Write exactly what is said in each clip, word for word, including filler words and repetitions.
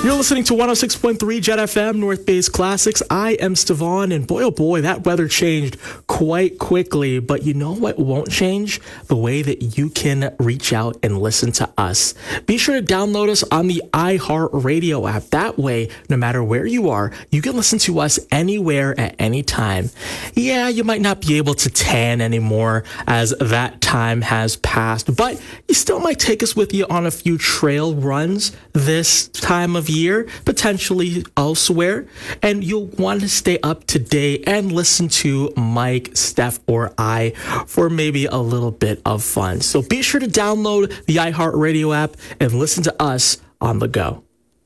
You're listening to one oh six point three Jet F M, North Bay's Classics. I am Stevon, and boy, oh boy, that weather changed quite quickly. But you know what won't change? The way that you can reach out and listen to us. Be sure to download us on the iHeartRadio app. That way, no matter where you are, you can listen to us anywhere at any time. Yeah, you might not be able to tan anymore as that time has passed, but you still might take us with you on a few trail runs this time of year, potentially elsewhere, and you'll want to stay up to date and listen to Mike, Steph, or I for maybe a little bit of fun. So be sure to download the iHeartRadio app and listen to us on the go.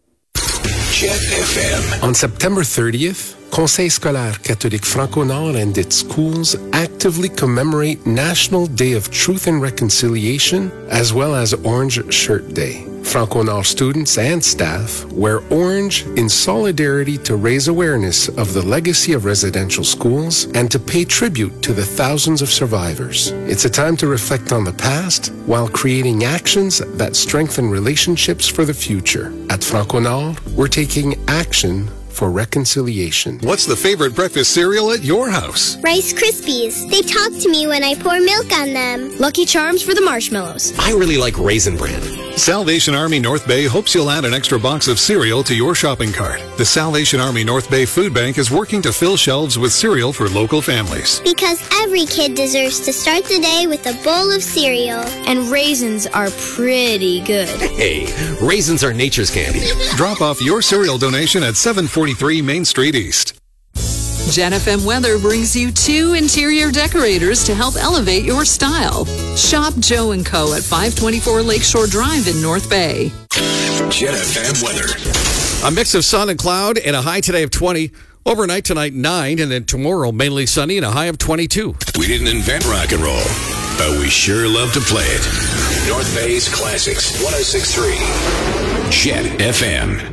Jet F M. On September thirtieth, Conseil Scolaire Catholique Franco-Nord and its schools actively commemorate National Day of Truth and Reconciliation, as well as Orange Shirt Day. Franco-Nord students and staff wear orange in solidarity to raise awareness of the legacy of residential schools and to pay tribute to the thousands of survivors. It's a time to reflect on the past while creating actions that strengthen relationships for the future. At Franco-Nord, we're taking action for reconciliation. What's the favorite breakfast cereal at your house? Rice Krispies. They talk to me when I pour milk on them. Lucky Charms for the marshmallows. I really like Raisin Bran. Salvation Army North Bay hopes you'll add an extra box of cereal to your shopping cart. The Salvation Army North Bay Food Bank is working to fill shelves with cereal for local families. Because every kid deserves to start the day with a bowl of cereal. And raisins are pretty good. Hey, raisins are nature's candy. Drop off your cereal donation at seven forty-three Main Street East. Jet F M Weather brings you two interior decorators to help elevate your style. Shop Joe and Co. at five twenty-four Lakeshore Drive in North Bay. Jet F M weather. A mix of sun and cloud and a high today of twenty. Overnight tonight, nine, and then tomorrow mainly sunny and a high of twenty-two. We didn't invent rock and roll, but we sure love to play it. North Bay's Classics, one oh six point three Jet F M.